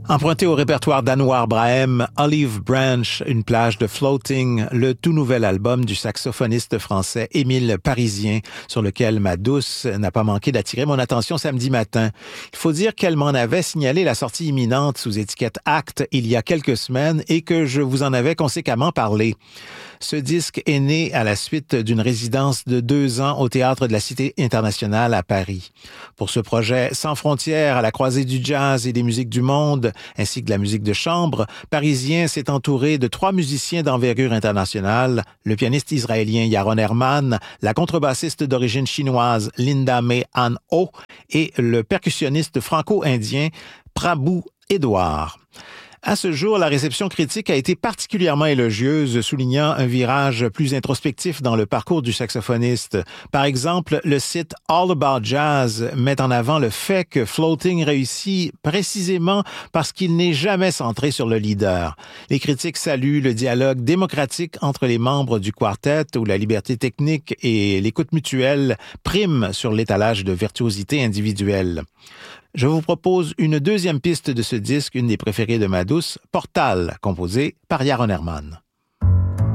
Emprunté au répertoire d'Anouar Brahem, Olive Branch, une plage de Floating, le tout nouvel album du saxophoniste français Émile Parisien, sur lequel ma douce n'a pas manqué d'attirer mon attention samedi matin. Il faut dire qu'elle m'en avait signalé la sortie imminente sous étiquette Acte il y a quelques semaines et que je vous en avais conséquemment parlé. Ce disque est né à la suite d'une résidence de 2 ans au Théâtre de la Cité internationale à Paris. Pour ce projet sans frontières à la croisée du jazz et des musiques du monde, ainsi que de la musique de chambre, Parisien s'est entouré de 3 musiciens d'envergure internationale, le pianiste israélien Yaron Herman, la contrebassiste d'origine chinoise Linda May Ann Oh et le percussionniste franco-indien Prabhu Edouard. À ce jour, la réception critique a été particulièrement élogieuse, soulignant un virage plus introspectif dans le parcours du saxophoniste. Par exemple, le site All About Jazz met en avant le fait que Floating réussit précisément parce qu'il n'est jamais centré sur le leader. Les critiques saluent le dialogue démocratique entre les membres du quartet où la liberté technique et l'écoute mutuelle priment sur l'étalage de virtuosité individuelle. Je vous propose une deuxième piste de ce disque, une des préférées de ma douce, Portal, composée par Yaron Herman.